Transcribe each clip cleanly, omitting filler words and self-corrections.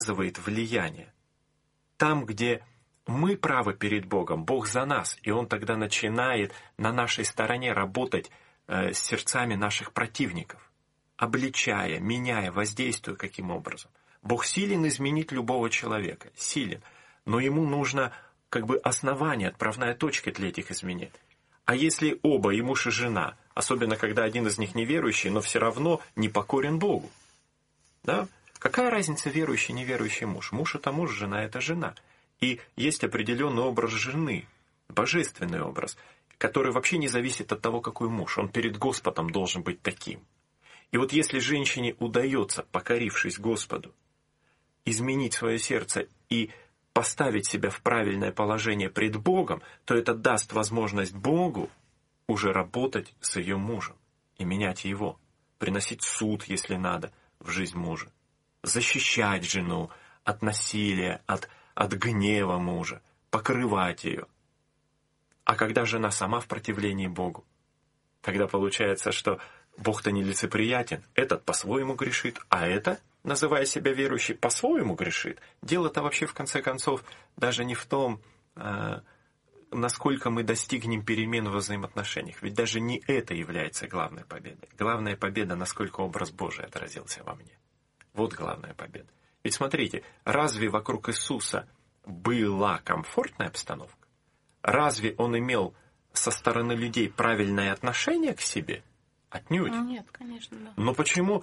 оказывает влияние. Там, где мы правы перед Богом, Бог за нас, и Он тогда начинает на нашей стороне работать с сердцами наших противников, обличая, меняя, воздействуя каким образом. Бог силен изменить любого человека, силен, но Ему нужно основание, отправная точка для этих изменений. А если оба, и муж, и жена, особенно когда один из них неверующий, но все равно не покорен Богу, да? Какая разница верующий, неверующий муж? Муж — это муж, жена — это жена. И есть определенный образ жены, божественный образ, который вообще не зависит от того, какой муж. Он перед Господом должен быть таким. И вот если женщине удается, покорившись Господу, изменить свое сердце и поставить себя в правильное положение пред Богом, то это даст возможность Богу уже работать с ее мужем и менять его, приносить суд, если надо, в жизнь мужа, защищать жену от насилия, от гнева мужа, покрывать ее. А когда жена сама в противлении Богу, тогда получается, что Бог-то нелицеприятен, этот по-своему грешит, а это, называя себя верующей, по-своему грешит. Дело-то вообще, в конце концов, даже не в том, насколько мы достигнем перемен во взаимоотношениях. Ведь даже не это является главной победой. Главная победа, насколько образ Божий отразился во мне. Вот главная победа. Ведь смотрите, разве вокруг Иисуса была комфортная обстановка? Разве Он имел со стороны людей правильное отношение к себе? Отнюдь. Нет, конечно, да. Но почему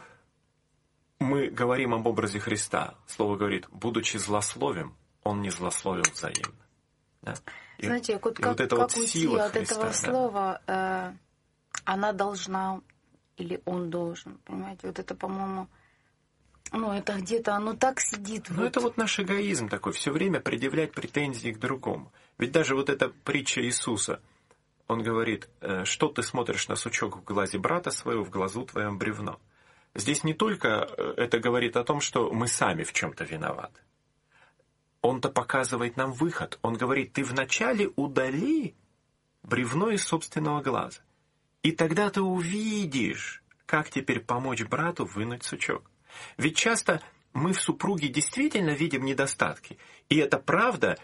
мы говорим об образе Христа? Слово говорит, будучи злословием, Он не злословил взаимно. Да? Знаете, как уйти от Христа, этого слова, она должна или он должен, понимаете? Вот это, по-моему, это где-то, оно так сидит. Это вот наш эгоизм такой, все время предъявлять претензии к другому. Ведь даже вот эта притча Иисуса, Он говорит, что ты смотришь на сучок в глазе брата своего, в глазу твоем бревно. Здесь не только это говорит о том, что мы сами в чем-то виноваты. Он-то показывает нам выход. Он говорит, ты вначале удали бревно из собственного глаза. И тогда ты увидишь, как теперь помочь брату вынуть сучок. Ведь часто мы в супруге действительно видим недостатки. И эта правда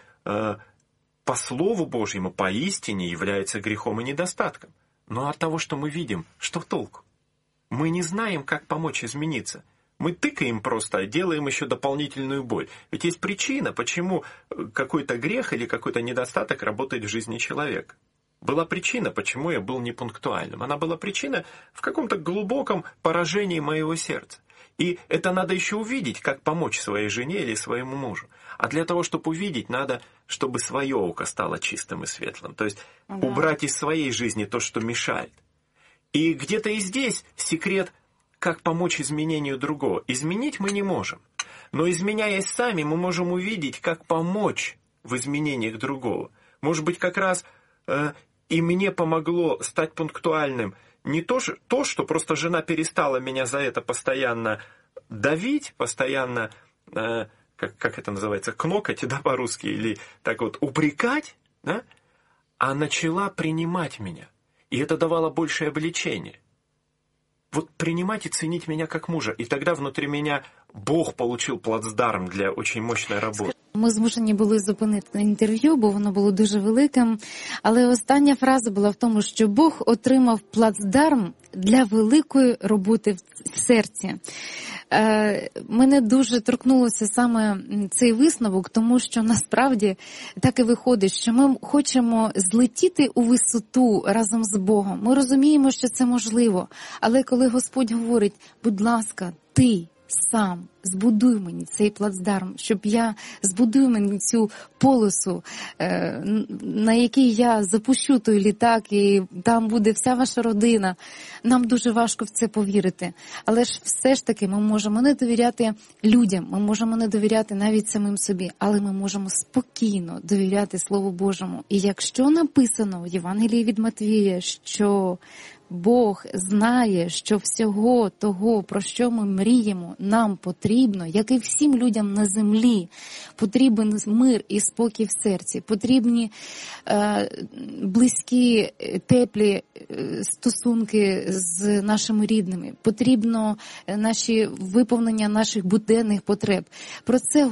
по Слову Божьему, по истине является грехом и недостатком. Но от того, что мы видим, что толку? Мы не знаем, как помочь измениться. Мы тыкаем просто, делаем еще дополнительную боль. Ведь есть причина, почему какой-то грех или какой-то недостаток работает в жизни человека. Была причина, почему я был непунктуальным. Она была причина в каком-то глубоком поражении моего сердца. И это надо еще увидеть, как помочь своей жене или своему мужу. А для того, чтобы увидеть, надо, чтобы свое око стало чистым и светлым. То есть убрать из своей жизни то, что мешает. И где-то и здесь секрет, как помочь изменению другого. Изменить мы не можем. Но изменяясь сами, мы можем увидеть, как помочь в изменениях другого. Может быть, как раз и мне помогло стать пунктуальным не то, что просто жена перестала меня за это постоянно давить, постоянно, как это называется, кнокать, да, по-русски, или так вот упрекать, да, а начала принимать меня. И это давало большее облегчение. Вот принимать и ценить меня как мужа. И тогда внутри меня Бог получил плацдарм для очень мощной роботи. Ми змушені були зупинити інтерв'ю, бо воно було дуже великим. Але остання фраза була в тому, що Бог отримав плацдарм для великої роботи в серці. Мене дуже торкнулося саме цей висновок, тому що насправді так і виходить, що ми хочемо злетіти у висоту разом з Богом. Ми розуміємо, що це можливо. Але коли Господь говорить, будь ласка, ти сам збудуй мені цей плацдарм, щоб я збудую мені цю полосу, на якій я запущу той літак, і там буде вся ваша родина. Нам дуже важко в це повірити. Але ж все ж таки ми можемо не довіряти людям, ми можемо не довіряти навіть самим собі, але ми можемо спокійно довіряти Слову Божому. І якщо написано в Євангелії від Матвія, що Бог знає, що всього того, про що ми мріємо, нам потрібно, як і всім людям на землі, потрібен мир і спокій в серці, потрібні близькі, теплі стосунки з нашими рідними, потрібно виповнення наших буденних потреб. Про це